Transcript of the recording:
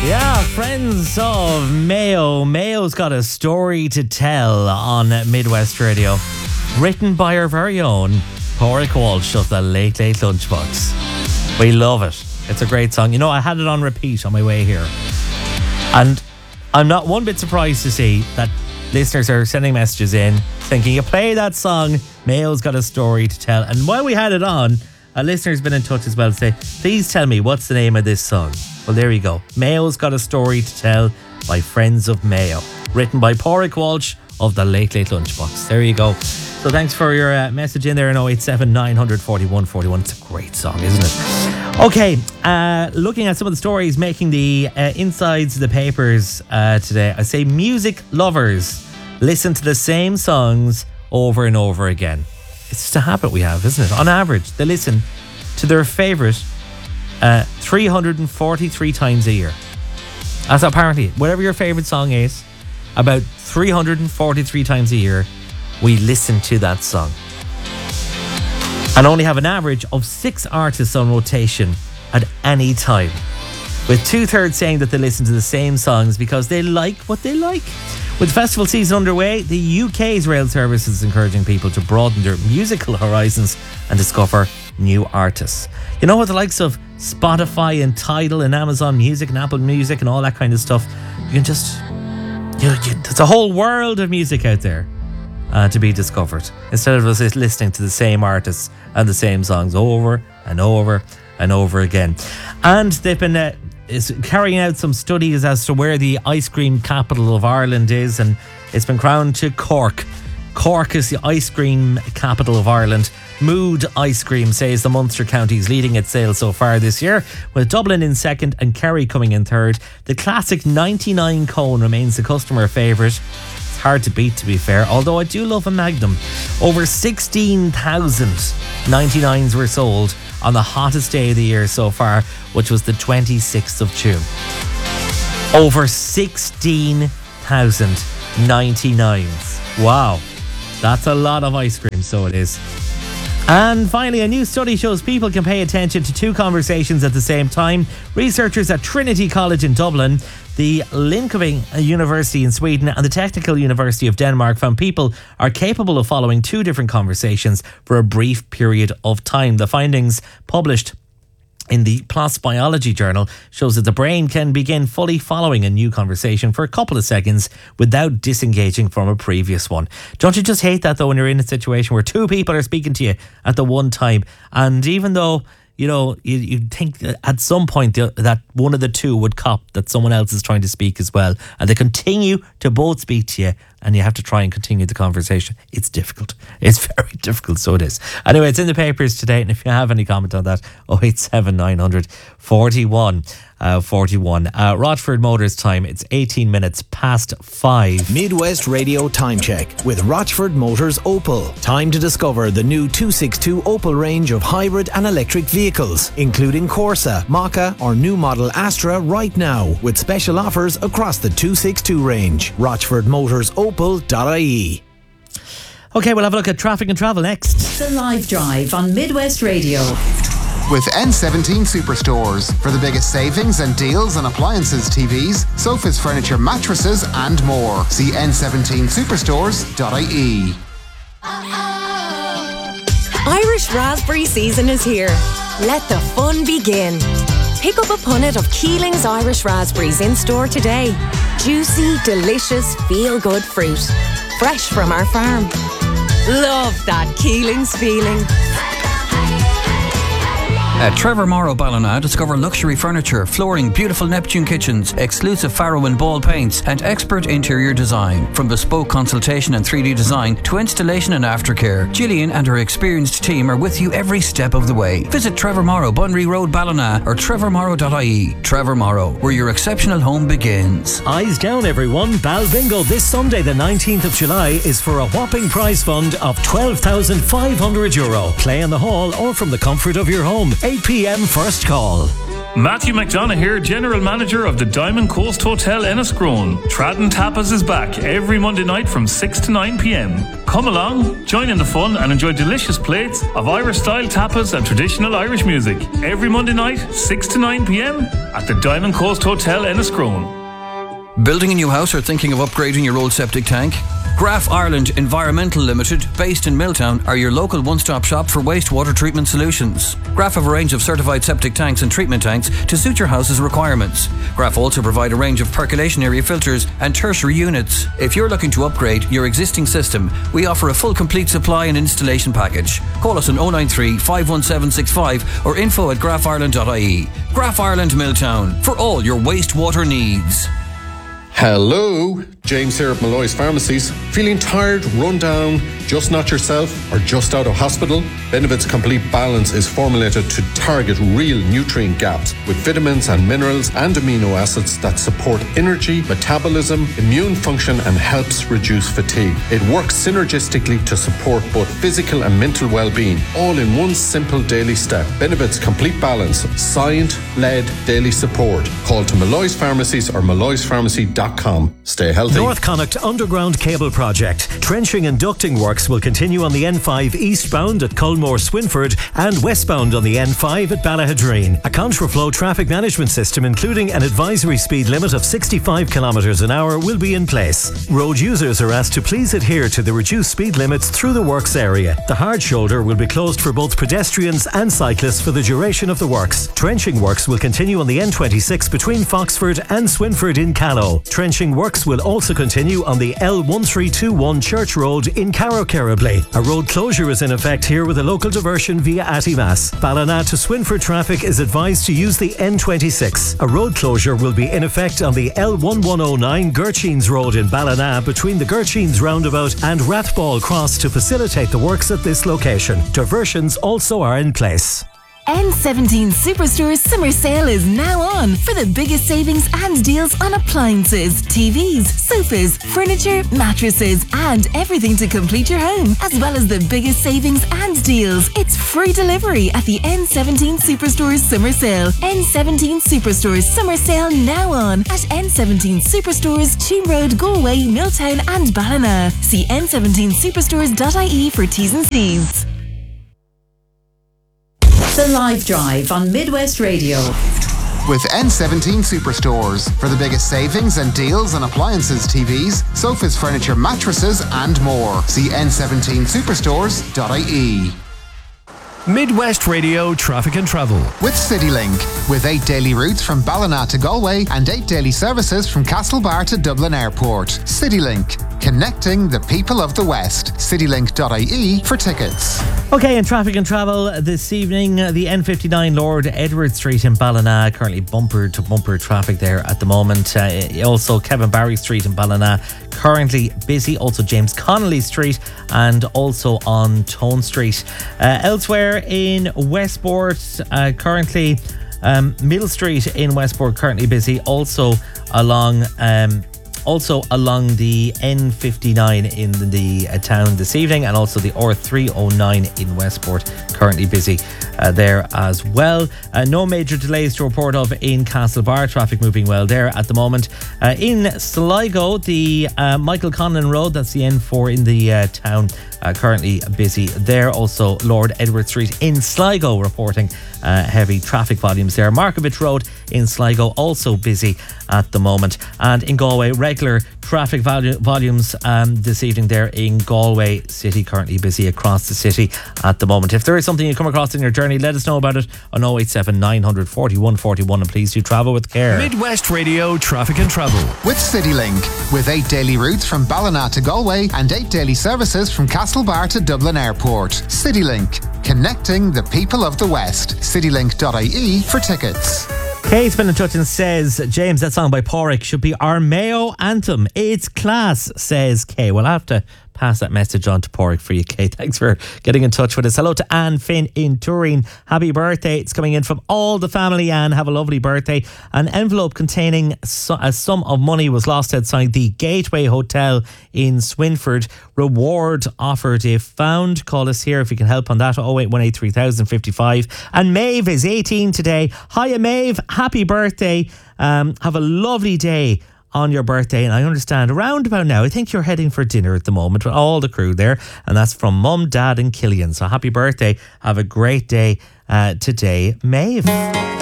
Yeah, friends of Mayo. Mayo's got a story to tell on Midwest Radio. Written by our very own Pádraig Walsh of the Late Late Lunchbox. We love it. It's a great song. You know, I had it on repeat on my way here. And I'm not one bit surprised to see that listeners are sending messages in saying, can you play that song? Mayo's got a story to tell. And while we had it on, a listener's been in touch as well to say, please tell me what's the name of this song. Well, there you go. Mayo's got a story to tell by Friends of Mayo. Written by Pádraig Walsh of the Late Late Lunchbox. There you go. So thanks for your message in there in 087 941 41. It's a great song, isn't it? Okay, looking at some of the stories making the insides of the papers today. I say music lovers listen to the same songs over and over again. It's just a habit we have, isn't it? On average, they listen to their favourite 343 times a year. That's apparently, whatever your favourite song is, about 343 times a year, we listen to that song. And only have an average of 6 artists on rotation at any time. With 2/3 saying that they listen to the same songs because they like what they like. With festival season underway, the UK's rail service is encouraging people to broaden their musical horizons and discover new artists. You know what, the likes of Spotify and Tidal and Amazon Music and Apple Music and all that kind of stuff, you can just, there's a whole world of music out there to be discovered, instead of us listening to the same artists and the same songs over and over and over again. And they've been is carrying out some studies as to where the ice cream capital of Ireland is, and it's been crowned to Cork. Cork is the ice cream capital of Ireland. Mood Ice Cream says the Munster county's leading its sales so far this year, with Dublin in second and Kerry coming in third. The classic 99 cone remains the customer favourite. It's hard to beat, to be fair, although I do love a Magnum. Over 16,000 99s were sold on the hottest day of the year so far, which was the 26th of June. Over 16,000 99s. Wow, that's a lot of ice cream, so it is. And finally, a new study shows people can pay attention to 2 conversations at the same time. Researchers at Trinity College in Dublin, the Linköping University in Sweden and the Technical University of Denmark found people are capable of following 2 different conversations for a brief period of time. The findings, published in the PLOS Biology journal, shows that the brain can begin fully following a new conversation for a couple of seconds without disengaging from a previous one. Don't you just hate that, though, when you're in a situation where 2 people are speaking to you at the one time, and even though you'd think that at some point that one of the 2 would cop that someone else is trying to speak as well, and they continue to both speak to you, and you have to try and continue the conversation. It's difficult. It's very difficult, so it is. Anyway, it's in the papers today, and if you have any comment on that, 087 900 41 41. Rochford Motors time, it's 18 minutes past 5. Midwest Radio Time Check with Rochford Motors Opel. Time to discover the new 262 Opel range of hybrid and electric vehicles, including Corsa, Mokka or new model Astra right now, with special offers across the 262 range. RochfordMotorsOpel.ie. Okay, we'll have a look at traffic and travel next. The Live Drive on Midwest Radio. With N17 Superstores for the biggest savings and deals on appliances, TVs, sofas, furniture, mattresses and more. See n17superstores.ie. Irish raspberry season is here. Let the fun begin. Pick up a punnet of Keeling's Irish raspberries in store today. Juicy, delicious, feel-good fruit. Fresh from our farm. Love that Keeling's feeling. At Trevor Morrow Ballina, discover luxury furniture, flooring, beautiful Neptune kitchens, exclusive Faro and Ball paints, and expert interior design. From bespoke consultation and 3D design to installation and aftercare, Gillian and her experienced team are with you every step of the way. Visit Trevor Morrow, Bunry Road, Ballina, or trevormorrow.ie. Trevor Morrow, where your exceptional home begins. Eyes down, everyone. Bal Bingo this Sunday, the 19th of July, is for a whopping prize fund of €12,500. Play in the hall or from the comfort of your home. 8 p.m. first call. Matthew McDonough here, General Manager of the Diamond Coast Hotel Enniscrone. Tradden Tapas is back every Monday night from 6 to 9 p.m. Come along, join in the fun and enjoy delicious plates of Irish-style tapas and traditional Irish music. Every Monday night, 6 to 9 p.m. at the Diamond Coast Hotel Enniscrone. Building a new house or thinking of upgrading your old septic tank? Graf Ireland Environmental Limited, based in Milltown, are your local one-stop shop for wastewater treatment solutions. Graf have a range of certified septic tanks and treatment tanks to suit your house's requirements. Graf also provide a range of percolation area filters and tertiary units. If you're looking to upgrade your existing system, we offer a full complete supply and installation package. Call us on 093 51765 or info@grafireland.ie. Graf Ireland Milltown, for all your wastewater needs. Hello, James here at Malloy's Pharmacies. Feeling tired, run down, just not yourself, or just out of hospital? Benevit's Complete Balance is formulated to target real nutrient gaps with vitamins and minerals and amino acids that support energy, metabolism, immune function and helps reduce fatigue. It works synergistically to support both physical and mental well-being, all in one simple daily step. Benevit's Complete Balance, science-led daily support. Call to Malloy's Pharmacies or malloyspharmacy.com. Stay healthy. North Connacht Underground Cable Project. Trenching and ducting works will continue on the N5 eastbound at Culmore Swinford and westbound on the N5 at Ballahadreen. A contraflow traffic management system including an advisory speed limit of 65 km an hour will be in place. Road users are asked to please adhere to the reduced speed limits through the works area. The hard shoulder will be closed for both pedestrians and cyclists for the duration of the works. Trenching works will continue on the N26 between Foxford and Swinford in Callow. Trenching works will also continue on the L1321 Church Road in Carrowkerribley. A road closure is in effect here with a local diversion via Attimas. Ballina to Swinford traffic is advised to use the N26. A road closure will be in effect on the L1109 Gurcheens Road in Ballina between the Gurcheens roundabout and Rathball Cross to facilitate the works at this location. Diversions also are in place. N17 Superstore's summer sale is now on for the biggest savings and deals on appliances, TVs, sofas, furniture, mattresses and everything to complete your home, as well as the biggest savings and deals. It's free delivery at the N17 Superstore's summer sale. N17 Superstore's summer sale now on at N17 Superstores, Cheam Road, Galway, Milltown and Ballina. See n17superstores.ie for T's and C's. The Live Drive on Midwest Radio. With N17 Superstores for the biggest savings and deals on appliances, TVs, sofas, furniture, mattresses and more. See n17superstores.ie. Midwest Radio Traffic and Travel. With CityLink. With 8 daily routes from Ballina to Galway and 8 daily services from Castlebar to Dublin Airport. CityLink. Connecting the people of the West. Citylink.ie for tickets. Okay, in traffic and travel this evening, the N59 Lord Edward Street in Ballina, currently bumper to bumper traffic there at the moment. Also Kevin Barry Street in Ballina, currently busy. Also James Connolly Street and also on Tone Street. Elsewhere in Westport, currently Middle Street in Westport, currently busy. Also along the N59 in the town this evening, and also the R309 in Westport, currently busy there as well. No major delays to report of in Castlebar, traffic moving well there at the moment. In Sligo, the Michael Conlon Road, that's the N4 in the town, currently busy there. Also Lord Edward Street in Sligo reporting heavy traffic volumes there. Markovich Road in Sligo also busy at the moment. And in Galway, regular traffic volumes this evening there in Galway City, currently busy across the city at the moment. If there is something you come across in your journey, let us know about it on 087 900 41 41, and please do travel with care. Midwest Radio Traffic and Travel. With CityLink. With 8 daily routes from Ballina to Galway and 8 daily services from Castlebar to Dublin Airport. CityLink. Connecting the people of the West. Citylink.ie for tickets. Kate's been in touch and says, James, that song by Porrick should be our Mayo anthem. It's class, says Kay. We'll have to pass that message on to Porrick for you, Kate. Thanks for getting in touch with us. Hello to Anne Finn in Turin. Happy birthday. It's coming in from all the family, Anne. Have a lovely birthday. An envelope containing a sum of money was lost outside the Gateway Hotel in Swinford. Reward offered if found. Call us here if you can help on that. 0818 3000 55. And Maeve is 18 today. Hiya, Maeve. Happy birthday. Have a lovely day on your birthday, and I understand around about now I think you're heading for dinner at the moment with all the crew there, and that's from Mum, Dad and Killian. So happy birthday, have a great day today, Maeve.